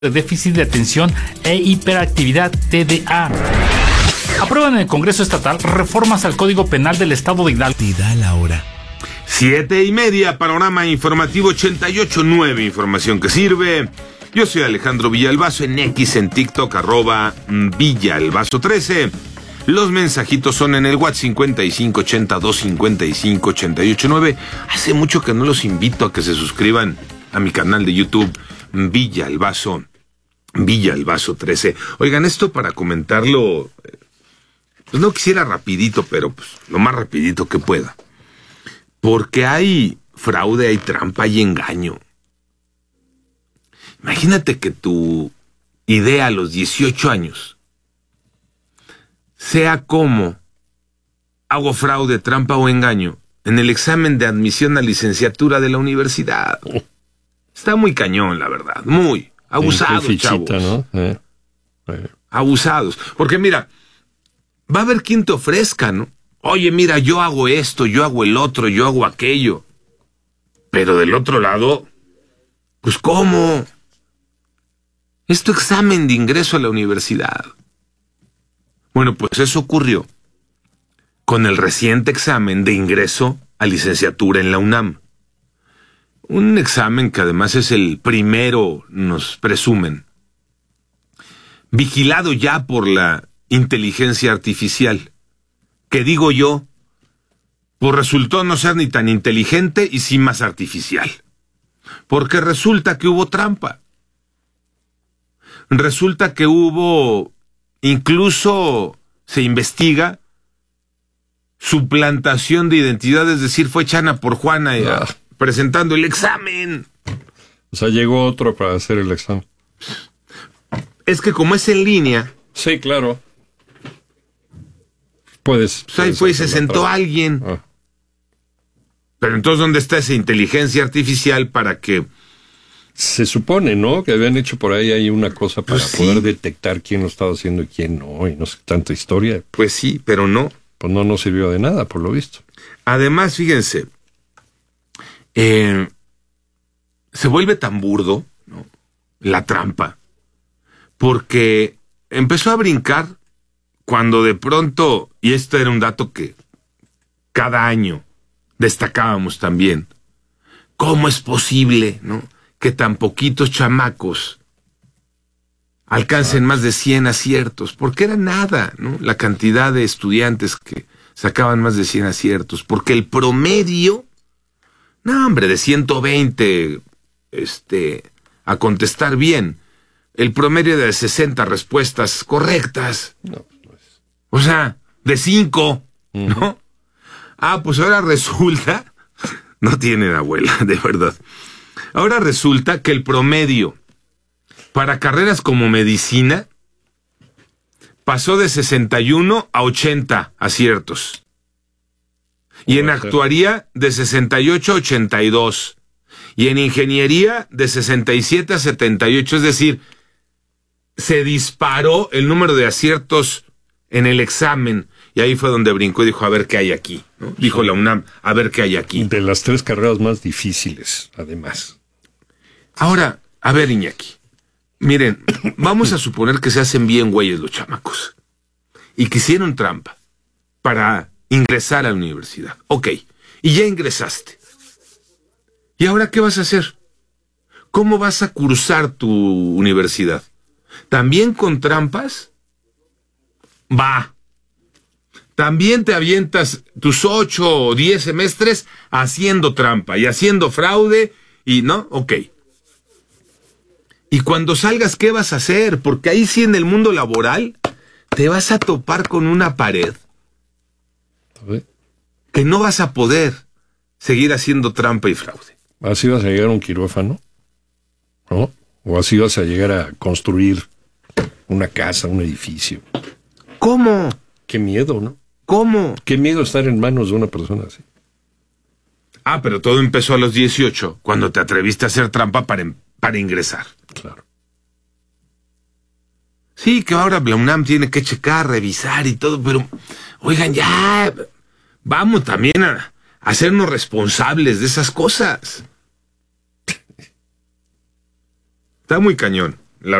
de déficit de atención e hiperactividad TDA. Aprueban en el Congreso Estatal reformas al Código Penal del Estado de Hidalgo. Te da la hora. 7:30, panorama informativo 88.9, información que sirve. Yo soy Alejandro Villalbazo, en X, en TikTok, @Villalbazo13. Los mensajitos son en el WhatsApp 5582558889. Hace mucho que no los invito a que se suscriban a mi canal de YouTube, Villalbazo13. Oigan, esto para comentarlo, pues no quisiera rapidito, pero pues lo más rapidito que pueda. Porque hay fraude, hay trampa, hay engaño. Imagínate que tu idea a los 18 años sea como hago fraude, trampa o engaño en el examen de admisión a licenciatura de la universidad. Está muy cañón, la verdad, muy abusados, fichita, chavos. ¿no? Abusados. Porque mira, va a haber quien te ofrezca, ¿no? Oye, mira, yo hago esto, yo hago el otro, yo hago aquello. Pero del otro lado, pues ¿cómo? Es tu examen de ingreso a la universidad. Bueno, pues eso ocurrió con el reciente examen de ingreso a licenciatura en la UNAM. Un examen que además es el primero, nos presumen, vigilado ya por la inteligencia artificial, que digo yo, pues resultó no ser ni tan inteligente y sí más artificial. Porque resulta que hubo trampa. Resulta que hubo, incluso se investiga, suplantación de identidad, es decir, fue Chana por Juana presentando el examen. O sea, llegó otro para hacer el examen. Es que como es en línea... Sí, claro. Puedes ahí fue y se sentó alguien. Pero entonces, ¿dónde está esa inteligencia artificial para que... Se supone, ¿no? Que habían hecho por ahí una cosa para poder detectar quién lo estaba haciendo y quién no, y no sé, tanta historia. Pues sí, pero no. Pues no sirvió de nada, por lo visto. Además, fíjense, se vuelve tan burdo, ¿no?, la trampa, porque empezó a brincar cuando de pronto, y esto era un dato que cada año destacábamos también, ¿cómo es posible, no?, que tan poquitos chamacos alcancen más de 100 aciertos? Porque era nada, ¿no?, la cantidad de estudiantes que sacaban más de 100 aciertos, porque el promedio, no hombre, de 120 a contestar bien, el promedio de 60 respuestas correctas. No, pues. O sea, de 5, ¿no? Pues ahora resulta, no tienen abuela, de verdad. Ahora resulta que el promedio para carreras como medicina pasó de 61 a 80 aciertos. Y en actuaría de 68 a 82. Y en ingeniería de 67 a 78. Es decir, se disparó el número de aciertos en el examen. Y ahí fue donde brincó y dijo, a ver qué hay aquí, ¿no? Dijo la UNAM, a ver qué hay aquí. De las 3 carreras más difíciles, además. Ahora, a ver, Iñaki. Miren, vamos a suponer que se hacen bien güeyes los chamacos. Y que hicieron trampa para ingresar a la universidad. Ok, y ya ingresaste. ¿Y ahora qué vas a hacer? ¿Cómo vas a cursar tu universidad? ¿También con trampas? Va. También te avientas tus 8 o 10 semestres haciendo trampa y haciendo fraude y no, ok. Y cuando salgas, ¿qué vas a hacer? Porque ahí sí, en el mundo laboral te vas a topar con una pared que no vas a poder seguir haciendo trampa y fraude. ¿Así vas a llegar a un quirófano? ¿No? ¿O así vas a llegar a construir una casa, un edificio? ¿Cómo? Qué miedo, ¿no? ¿Cómo? Qué miedo estar en manos de una persona así. Pero todo empezó a los 18, cuando te atreviste a hacer trampa para ingresar. Claro. Sí, que ahora la UNAM tiene que checar, revisar y todo, pero, oigan, ya, vamos también a hacernos responsables de esas cosas. Está muy cañón.